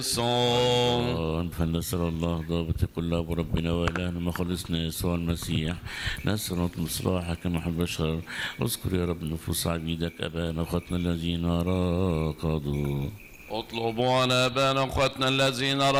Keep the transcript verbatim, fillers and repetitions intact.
صوم. فنسأل الله ضابط كل أب ربنا وإلهنا مخلصنا يسوع المسيح، نسأل نطلب صلاحك كما حب البشر. اذكر يا رب نفوس عبيدك أبانا وأخواتنا الذين راقدوا. اطلبوا على ابائنا واخواتنا الذين